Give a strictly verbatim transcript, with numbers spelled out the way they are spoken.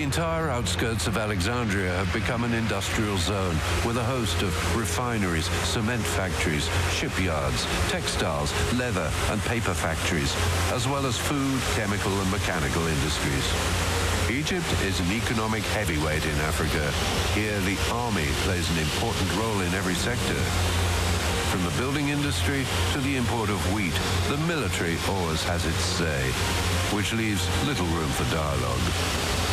entire outskirts of Alexandria have become an industrial zone with a host of refineries, cement factories, shipyards, textiles, leather and paper factories, as well as food, chemical and mechanical industries. Egypt is an economic heavyweight in Africa. Here, the army plays an important role in every sector. From the building industry to the import of wheat, the military always has its say, which leaves little room for dialogue.